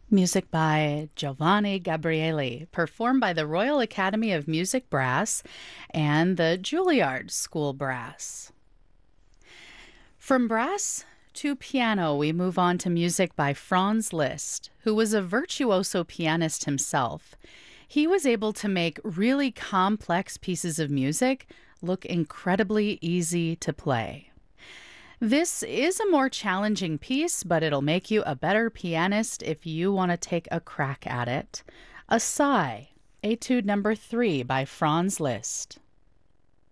Music by Giovanni Gabrieli, performed by the Royal Academy of Music Brass and the Juilliard School Brass. From brass to piano, we move on to music by Franz Liszt, who was a virtuoso pianist himself. He was able to make really complex pieces of music look incredibly easy to play. This is a more challenging piece, but it'll make you a better pianist if you want to take a crack at it. A Sigh, Etude Number 3 by Franz Liszt.